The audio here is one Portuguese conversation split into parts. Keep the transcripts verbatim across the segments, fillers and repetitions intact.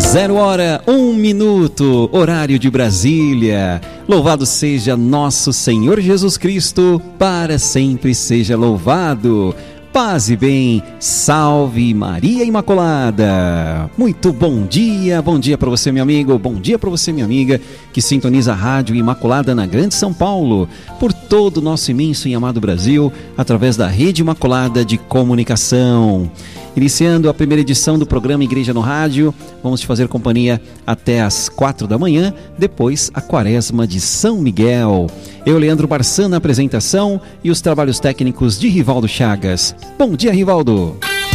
Zero hora, um minuto, horário de Brasília. Louvado seja nosso Senhor Jesus Cristo, para sempre seja louvado. Paz e bem, salve Maria Imaculada. Muito bom dia, bom dia para você, meu amigo, bom dia para você, minha amiga, que sintoniza a Rádio Imaculada na Grande São Paulo, por todo o nosso imenso e amado Brasil, através da Rede Imaculada de Comunicação. Iniciando a primeira edição do programa Igreja no Rádio, vamos te fazer companhia até às quatro da manhã, depois a Quaresma de São Miguel. Eu, Leandro Barçan, na apresentação e os trabalhos técnicos de Rivaldo Chagas. Bom dia, Rivaldo!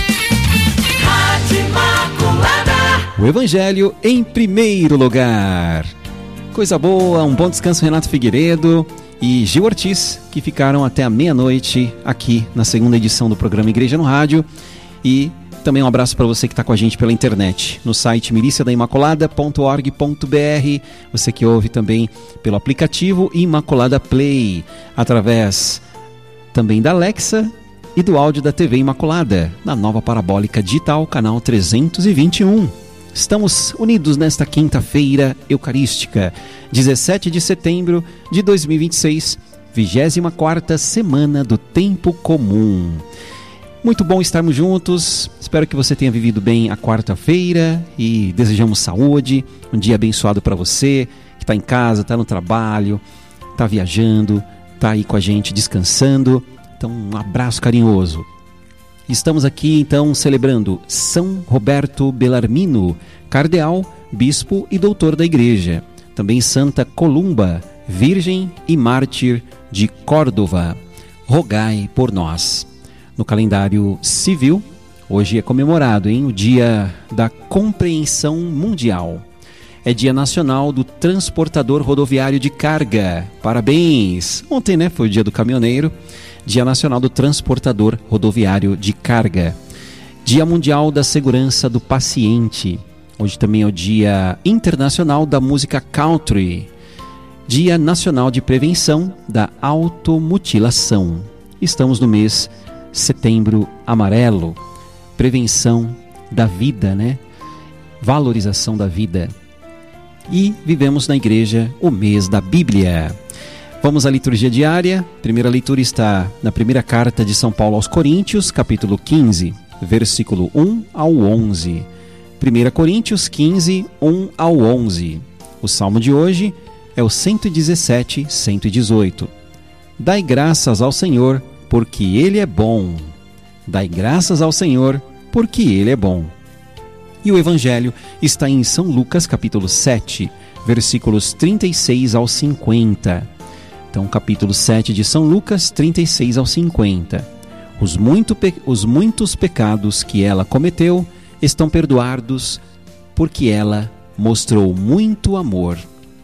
Rádio Imaculada. O Evangelho em primeiro lugar. Coisa boa, um bom descanso, Renato Figueiredo e Gil Ortiz, que ficaram até a meia-noite aqui na segunda edição do programa Igreja no Rádio. E também um abraço para você que está com a gente pela internet, no site milícia da imaculada ponto org ponto br, você que ouve também pelo aplicativo Imaculada Play, através também da Alexa e do áudio da T V Imaculada, na nova parabólica digital, canal trezentos e vinte e um. Estamos unidos nesta quinta-feira eucarística, dezessete de setembro de dois mil e vinte e seis, vigésima quarta semana do Tempo Comum. Muito bom estarmos juntos, espero que você tenha vivido bem a quarta-feira e desejamos saúde, um dia abençoado para você, que está em casa, está no trabalho, está viajando, está aí com a gente descansando, então um abraço carinhoso. Estamos aqui então celebrando São Roberto Bellarmino, cardeal, bispo e doutor da Igreja, também Santa Columba, virgem e mártir de Córdova, rogai por nós. No calendário civil, hoje é comemorado, hein, o Dia da Compreensão Mundial. É Dia Nacional do Transportador Rodoviário de Carga. Parabéns! Ontem, né, foi o Dia do Caminhoneiro. Dia Nacional do Transportador Rodoviário de Carga. Dia Mundial da Segurança do Paciente. Hoje também é o Dia Internacional da Música Country. Dia Nacional de Prevenção da Automutilação. Estamos no mês Setembro Amarelo, prevenção da vida, né? Valorização da vida. E vivemos na igreja o mês da Bíblia. Vamos à liturgia diária. Primeira leitura está na primeira carta de São Paulo aos Coríntios, capítulo quinze, versículo um ao onze. primeira Coríntios quinze, um ao onze. O salmo de hoje é o cento e dezessete, cento e dezoito. Dai graças ao Senhor, porque Ele é bom. Dai graças ao Senhor, porque Ele é bom. E o Evangelho está em São Lucas, capítulo sete, versículos trinta e seis ao cinquenta. Então, capítulo sete de São Lucas, trinta e seis ao cinquenta. Os, muito pe... Os muitos pecados que ela cometeu estão perdoados, porque ela mostrou muito amor.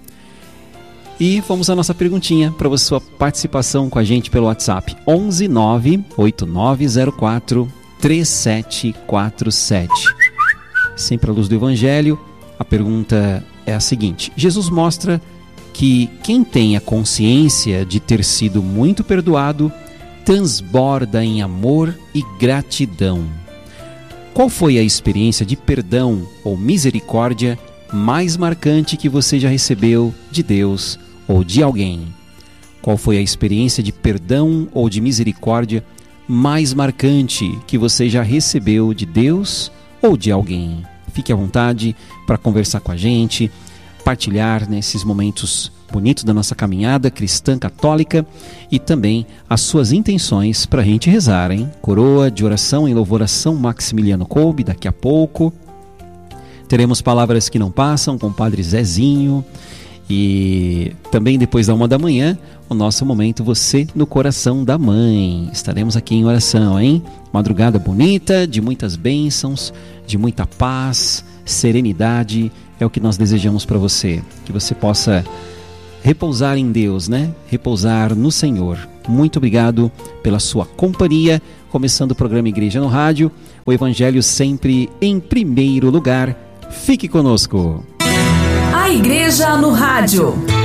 E vamos à nossa perguntinha para a sua participação com a gente pelo WhatsApp. onze nove oito nove zero quatro três sete quatro sete. Sempre à luz do Evangelho, a pergunta é a seguinte. Jesus mostra que quem tem a consciência de ter sido muito perdoado transborda em amor e gratidão. Qual foi a experiência de perdão ou misericórdia mais marcante que você já recebeu de Deus ou de alguém? Qual foi a experiência de perdão ou de misericórdia mais marcante que você já recebeu de Deus ou de alguém? Fique à vontade para conversar com a gente, partilhar nesses momentos bonitos da nossa caminhada cristã católica e também as suas intenções para a gente rezar, hein? Coroa de oração em louvor a São Maximiliano Kolbe, daqui a pouco. Teremos palavras que não passam com o Padre Zezinho. E também depois da uma da manhã, o nosso momento Você no Coração da Mãe. Estaremos aqui em oração, hein? Madrugada bonita, de muitas bênçãos, de muita paz, serenidade. É o que nós desejamos para você. Que você possa repousar em Deus, né? Repousar no Senhor. Muito obrigado pela sua companhia. Começando o programa Igreja no Rádio. O Evangelho sempre em primeiro lugar. Fique conosco. A Igreja no Rádio.